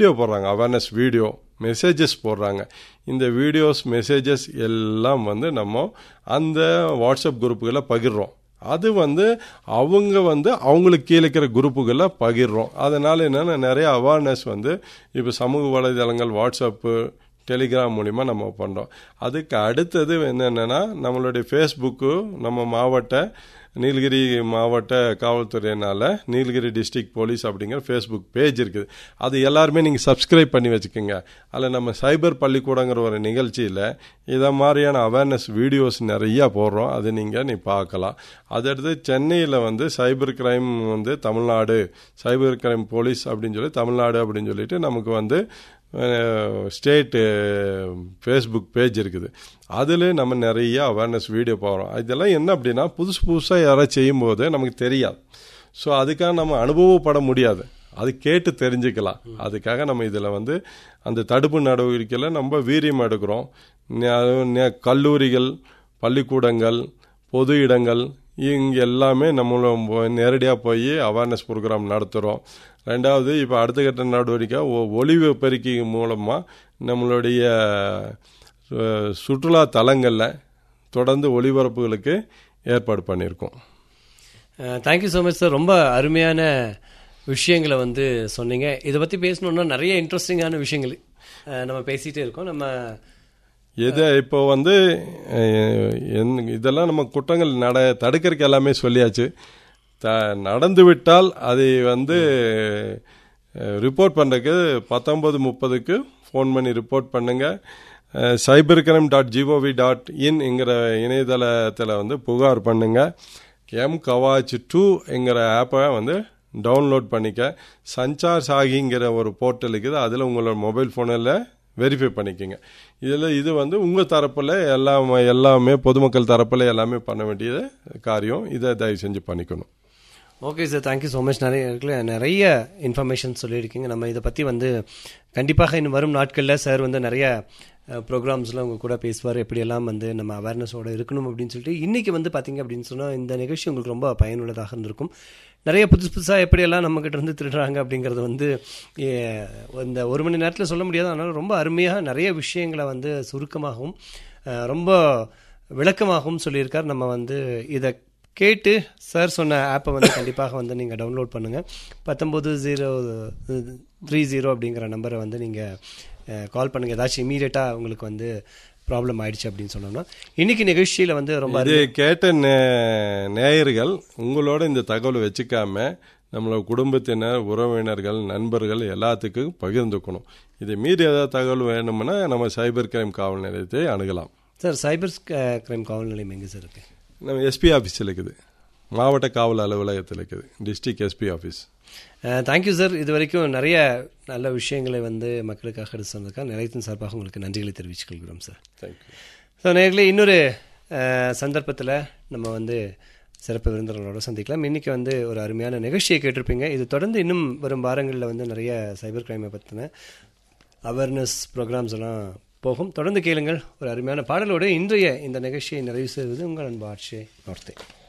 Video போடுறாங்க, awareness video, messages போடுறாங்க. இந்த வீடியோஸ் மெசேஜஸ் எல்லாம் வந்து நம்ம அந்த வாட்ஸ்அப் குரூப்புகளை பகிர்றோம். அது வந்து அவங்க வந்து அவங்களுக்கு கீழே இருக்கிற குரூப்புகளில் பகிர்றோம். அதனால் என்னென்னா நிறைய அவேர்னஸ் வந்து இப்போ சமூக வலைதளங்கள், வாட்ஸ்அப்பு, டெலிகிராம் மூலிமா நம்ம பண்ணுறோம். அதுக்கு அடுத்தது என்னென்னா நம்மளுடைய ஃபேஸ்புக்கு, நம்ம மாவட்ட நீலகிரி மாவட்ட காவல்துறையினால் நீலகிரி டிஸ்ட்ரிக்ட் போலீஸ் அப்படிங்கிற ஃபேஸ்புக் பேஜ் இருக்குது. அது எல்லாருமே நீங்கள் சப்ஸ்கிரைப் பண்ணி வச்சுக்கோங்க. அதில் நம்ம சைபர் பள்ளிக்கூடங்கிற ஒரு நிகழ்ச்சியில் இதை மாதிரியான அவேர்னஸ் வீடியோஸ் நிறையா போடுறோம். அது நீ பார்க்கலாம். அதடுத்து சென்னையில் வந்து சைபர் கிரைம் வந்து தமிழ்நாடு, சைபர் கிரைம் போலீஸ் அப்படின்னு சொல்லி தமிழ்நாடு அப்படின்னு சொல்லிட்டு நமக்கு வந்து ஸ்டேட்டு ஃபேஸ்புக் பேஜ் இருக்குது. அதில் நம்ம நிறைய அவேர்னஸ் வீடியோ போகிறோம். இதெல்லாம் என்ன அப்படின்னா புதுசாக யாராவது செய்யும்போது நமக்கு தெரியாது. ஸோ அதுக்காக நம்ம அனுபவப்பட முடியாது, அது கேட்டு தெரிஞ்சுக்கலாம். அதுக்காக நம்ம இதில் வந்து அந்த தடுப்பு நடவடிக்கையில் நம்ம வீரியம் எடுக்கிறோம். கல்லூரிகள், பள்ளிக்கூடங்கள், பொது இடங்கள் இங்கே எல்லாமே நம்மளும் நேரடியாக போய் அவேர்னஸ் ப்ரோக்ராம் நடத்துகிறோம். ரெண்டாவது இப்போ அடுத்த கட்ட நடவடிக்கை ஒளிவு பெருக்கி மூலமாக நம்மளுடைய சுற்றுலா தலங்களில் தொடர்ந்து ஒளிபரப்புகளுக்கு ஏற்பாடு பண்ணியிருக்கோம். Thank you so much sir. ரொம்ப அருமையான விஷயங்களை வந்து சொன்னீங்க. இதை பற்றி பேசணுன்னா நிறைய இன்ட்ரெஸ்டிங்கான விஷயங்கள் நம்ம பேசிகிட்டே இருக்கோம். நம்ம இதை இப்போ வந்து இதெல்லாம் நம்ம குற்றங்கள் தடுக்கிறதுக்கு எல்லாமே சொல்லியாச்சு. நடந்து விட்டால் அதை வந்து ரிப்போர்ட் பண்ணுறதுக்கு 1930க்கு ஃபோன் பண்ணி ரிப்போர்ட் பண்ணுங்கள். cybercrime.gov.in இணையதளத்தில் வந்து புகார் பண்ணுங்கள். mKavach2 ஆப்பை வந்து டவுன்லோட் பண்ணிக்க. சஞ்சார் சாகிங்கிற ஒரு போர்ட்டல் இருக்குது, அதில் உங்களோட மொபைல் ஃபோனில் வெரிஃபை பண்ணிக்கோங்க. இதில் இது வந்து உங்கள் தரப்பில் எல்லாமே பொதுமக்கள் தரப்பில் எல்லாமே பண்ண வேண்டிய காரியம். இதை தயவு செஞ்சு பண்ணிக்கணும். Okay sir, thank you so much. நிறைய இன்ஃபர்மேஷன் சொல்லியிருக்கீங்க. நம்ம இதை பற்றி வந்து கண்டிப்பாக இன்னும் வரும் நாட்களில் சார் வந்து நிறைய ப்ரோக்ராம்ஸ்லாம் உங்கள் கூட பேசுவார், எப்படியெல்லாம் வந்து நம்ம அவேர்னஸோடு இருக்கணும் அப்படின்னு சொல்லிட்டு. இன்றைக்கி வந்து பார்த்திங்க அப்படின்னு சொன்னால் இந்த நிகழ்ச்சி உங்களுக்கு ரொம்ப பயனுள்ளதாக இருந்திருக்கும். நிறைய புதுசாக எப்படியெல்லாம் நம்மக்கிட்ட இருந்து திருடுறாங்க அப்படிங்கிறது வந்து இந்த ஒரு மணி நேரத்தில் சொல்ல முடியாது. அதனால் ரொம்ப அருமையாக நிறைய விஷயங்களை வந்து சுருக்கமாகவும் ரொம்ப விளக்கமாகவும் சொல்லியிருக்கார். நம்ம வந்து இதை கேட்டு சார் சொன்ன ஆப்பை வந்து கண்டிப்பாக வந்து நீங்கள் டவுன்லோட் பண்ணுங்கள். 19030 அப்படிங்கிற நம்பரை வந்து நீங்கள் கால் பண்ணுங்கள். ஏதாச்சும் இமீடியட்டாக உங்களுக்கு வந்து ப்ராப்ளம் ஆயிடுச்சு அப்படின்னு சொன்னோம்னா. இன்றைக்கி நிகழ்ச்சியில் வந்து ரொம்ப இது கேட்ட நேயர்கள் உங்களோட இந்த தகவலை வச்சுக்காம நம்மளோட குடும்பத்தினர், உறவினர்கள், நண்பர்கள் எல்லாத்துக்கும் பகிர்ந்துக்கணும். இதை மீறி ஏதாவது தகவல் வேணும்னா நம்ம சைபர் கிரைம் காவல் நிலையத்தை அணுகலாம். சார், சைபர் கிரைம் காவல் நிலையம் எங்கே சார் இருக்குது? நம்ம எஸ்பி ஆஃபீஸில் இருக்குது, மாவட்ட காவல் அலுவலகத்தில் இருக்குது, district SP office. Thank you sir. இது வரைக்கும் நிறைய நல்ல விஷயங்களை வந்து மக்களுக்காக எடுத்து சொன்னதுக்காக நிலையத்தின் சார்பாக உங்களுக்கு நன்றிகளை தெரிவித்துக் கொள்கிறோம் சார். Thank you sir. நேர்களே, இன்னொரு சந்தர்ப்பத்தில் நம்ம வந்து சிறப்பு விருந்தினர்களோட சந்திக்கலாம். இன்றைக்கி வந்து ஒரு அருமையான நிகழ்ச்சியை கேட்டிருப்பீங்க. இது தொடர்ந்து இன்னும் வரும் வாரங்களில் வந்து நிறைய சைபர் கிரைமை பற்றின அவேர்னஸ் ப்ரோக்ராம்ஸ் எல்லாம் போகும். தொடர்ந்து கேளுங்கள். ஒரு அருமையான பாடலோடு இன்றைய இந்த நிகழ்ச்சியை நிறைவு செய்வது உங்கள் அன்பு ஆட்சி நோர்த்தே.